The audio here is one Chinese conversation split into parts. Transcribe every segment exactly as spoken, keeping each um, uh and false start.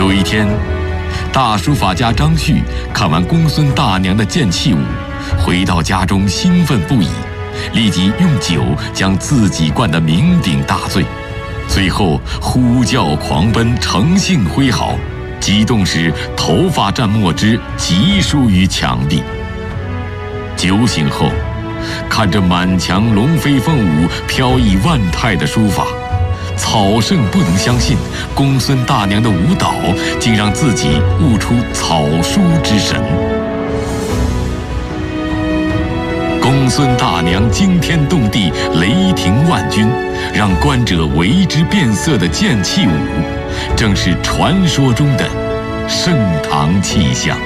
有一天，大书法家张旭看完公孙大娘的剑气舞，回到家中兴奋不已，立即用酒将自己灌得酩酊大醉，随后呼叫狂奔，乘兴挥毫，激动时头发蘸墨汁，急疏于墙壁。酒醒后，看着满墙龙飞凤舞、飘逸万态的书法，草圣不能相信公孙大娘的舞蹈竟让自己悟出草书之神。公孙大娘惊天动地、雷霆万钧，让观者为之变色的剑气舞，正是传说中的盛唐气象。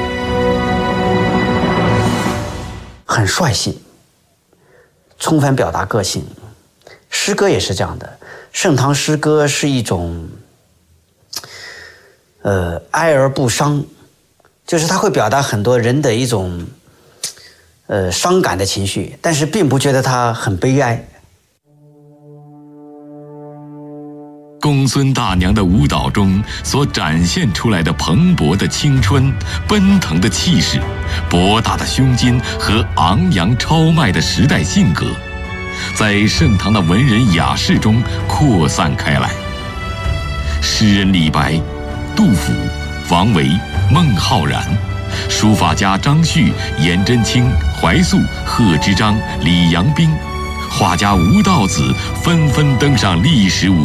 很率性，充分表达个性。诗歌也是这样的，盛唐诗歌是一种呃哀而不伤，就是它会表达很多人的一种呃伤感的情绪，但是并不觉得它很悲哀。 公孙大娘的舞蹈中所展现出来的蓬勃的青春、奔腾的气势、博大的胸襟和昂扬超迈的时代性格，在盛唐的文人雅士中扩散开来。诗人李白、杜甫、王维、孟浩然，书法家张旭、颜真卿、怀素、贺知章、李阳冰，画家吴道子纷纷登上历史舞